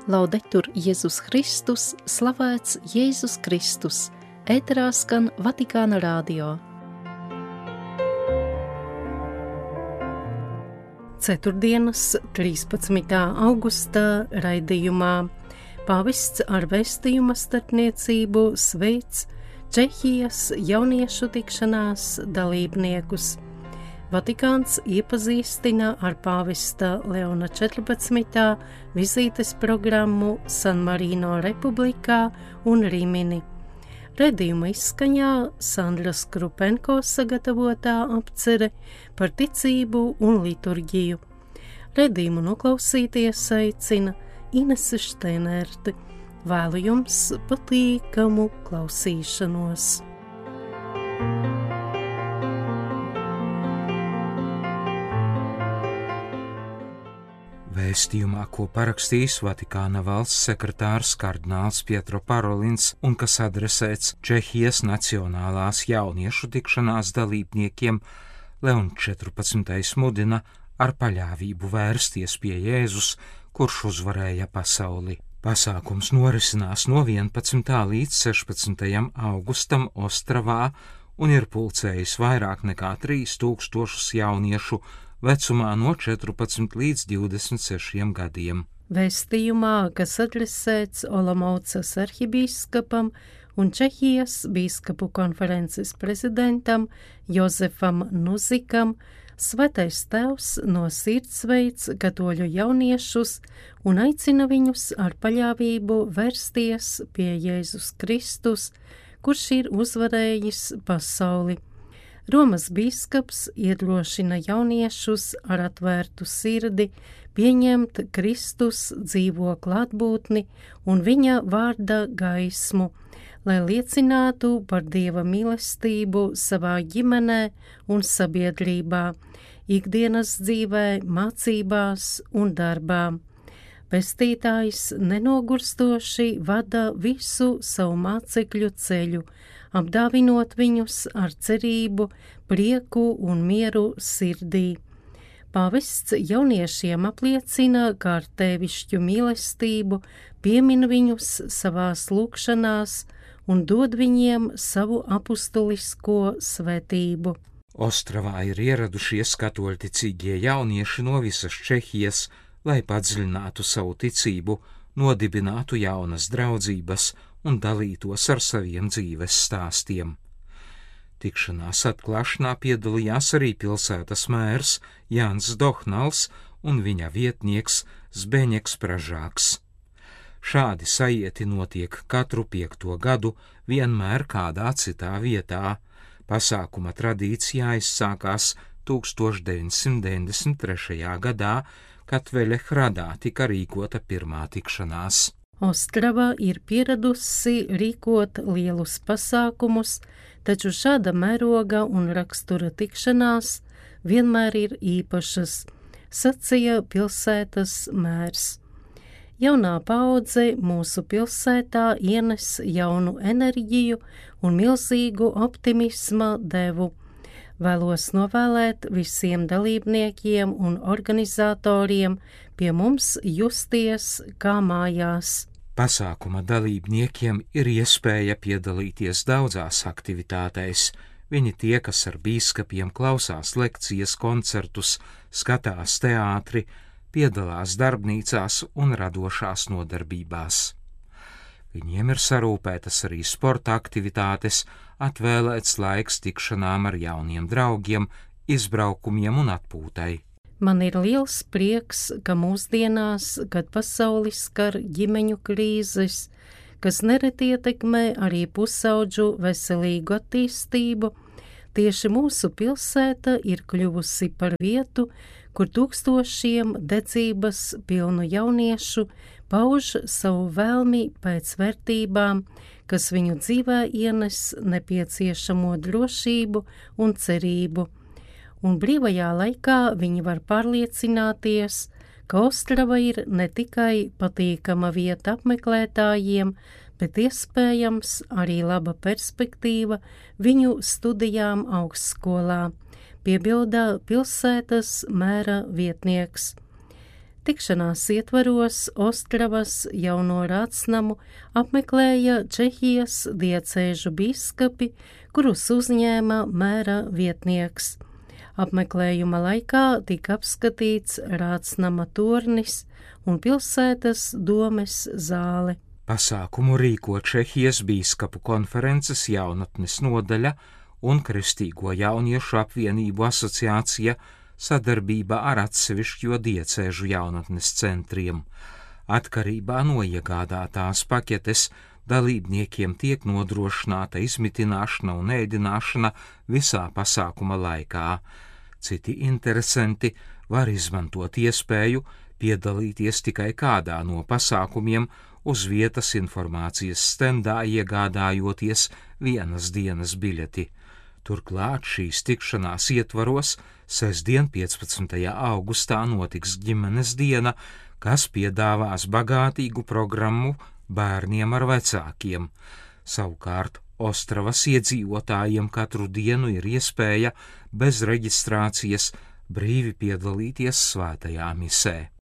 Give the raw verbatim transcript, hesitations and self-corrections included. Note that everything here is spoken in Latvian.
Laudetur Jēzus Kristus, slavēts Jēzus Kristus, ēterā skan Vatikāna radio. Ceturtdienas, trīspadsmitā augusta raidījumā pāvests ar vēstījuma starpniecību sveic Čehijas jauniešu tikšanās dalībniekus. Vatikāns iepazīstina ar pāvesta Leona četrpadsmitā vizītes programmu San Marino Republikā un Rimini. Redījuma izskaņā Sandras Krupenko sagatavotā apcere par ticību un liturģiju. Redījumu noklausīties aicina Inese Šteinerte. Vēlu jums patīkamu klausīšanos. Vēstījumā, ko parakstījis Vatikāna valsts sekretārs kardināls Pietro Parolins un kas adresēts Čehijas nacionālās jauniešu tikšanās dalībniekiem, Leons četrpadsmitais mudina ar paļāvību vērsties pie Jēzus, kurš uzvarēja pasauli. Pasākums norisinās no vienpadsmitā līdz sešpadsmitajam augustam Ostravā un ir pulcējis vairāk nekā trīs tūkstošus jauniešu vecumā no četrpadsmit līdz divdesmit sešiem gadiem. Vēstījumā, kas adresēts Olomoucas arhibīskapam un Čehijas bīskapu konferences prezidentam Jozefam Nuzikam, Svētais Tēvs no sirds sveic katoļu jauniešus un aicina viņus ar paļāvību vērsties pie Jēzus Kristus, kurš ir uzvarējis pasauli. Romas bīskaps iedrošina jauniešus ar atvērtu sirdi pieņemt Kristus dzīvo klātbūtni un viņa vārda gaismu, lai liecinātu par Dieva mīlestību savā ģimenē un sabiedrībā, ikdienas dzīvē, mācībās un darbā. Pestītājs nenogurstoši vada visu savu mācekļu ceļu, apdāvinot viņus ar cerību, prieku un mieru sirdī. Pāvests jauniešiem apliecina, kā ar tēvišķu mīlestību piemin viņus savās lūgšanās un dod viņiem savu apustulisko svētību. Ostravā ir ieradušies katoļticīgie jaunieši no visas Čehijas, lai padziļinātu savu ticību, nodibinātu jaunas draudzības un dalītos ar saviem dzīves stāstiem. Tikšanās atklāšanā piedalījās arī pilsētas mērs Jānis Dohnals un viņa vietnieks Zbeņeks Pražāks. Šādi sajieti notiek katru piekto gadu, vienmēr kādā citā vietā. Pasākuma tradīcijā izsākās tūkstoš deviņsimt deviņdesmit trešajā gadā, kad Veļehradā tika rīkota pirmā tikšanās. Ostrava ir pieradusi rīkot lielus pasākumus, taču šāda mēroga un rakstura tikšanās vienmēr ir īpašas, sacīja pilsētas mērs. Jaunā paudze mūsu pilsētā ienes jaunu enerģiju un milzīgu optimisma devu. Vēlos novēlēt visiem dalībniekiem un organizatoriem pie mums justies kā mājās. Pasākuma dalībniekiem ir iespēja piedalīties daudzās aktivitātēs. Viņi tiekas ar bīskapiem, klausās lekcijas, koncertus, skatās teātri, piedalās darbnīcās un radošās nodarbībās. Viņiem ir sarūpētas arī sporta aktivitātes, atvēlēts laiks tikšanām ar jauniem draugiem, izbraukumiem un atpūtai. Man ir liels prieks, ka mūsdienās, kad pasauli skar ģimeņu krīzes, kas nereti ietekmē arī pusaudžu veselīgu attīstību, tieši mūsu pilsēta ir kļuvusi par vietu, kur tūkstošiem dedzības pilnu jauniešu pauž savu vēlmi pēc vērtībām, kas viņu dzīvē ienes nepieciešamo drošību un cerību. Un brīvajā laikā viņi var pārliecināties, ka Ostrava ir ne tikai patīkama vieta apmeklētājiem, bet iespējams arī laba perspektīva viņu studijām augstskolā, piebilda pilsētas mēra vietnieks. Tikšanās ietvaros Ostravas jauno rātsnamu apmeklēja Čehijas diecēžu bīskapi, kurus uzņēma mēra vietnieks. Apmeklējuma laikā tika apskatīts rātsnama tornis un pilsētas domes zāle. Pasākumu rīko Čehijas bīskapu konferences jaunatnes nodaļa un Kristīgo jauniešu apvienību asociācija sadarbībā ar atsevišķo diecēžu jaunatnes centriem. Atkarībā no iegādātās paketes dalībniekiem tiek nodrošināta izmitināšana un ēdināšana visā pasākuma laikā. Citi interesanti var izmantot iespēju piedalīties tikai kādā no pasākumiem uz vietas informācijas stendā, iegādājoties vienas dienas biļeti. Turklāt šīs tikšanās ietvaros sestdien piecpadsmitajā augustā notiks ģimenes diena, kas piedāvās bagātīgu programmu bērniem ar vecākiem. Savukārt Ostravas iedzīvotājiem katru dienu ir iespēja bez reģistrācijas brīvi piedalīties svētajā misē.